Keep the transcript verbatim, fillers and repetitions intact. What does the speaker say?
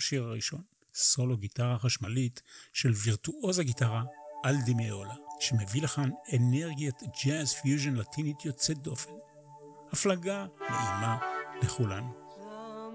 בשיר הראשון, סולו גיטרה חשמלית של וירטואוז הגיטרה אלדי מאולה, שמביא לכאן אנרגיית ג'אז פיוז'ן לטינית יוצאת דופן. הפלגה נעימה לכולנו.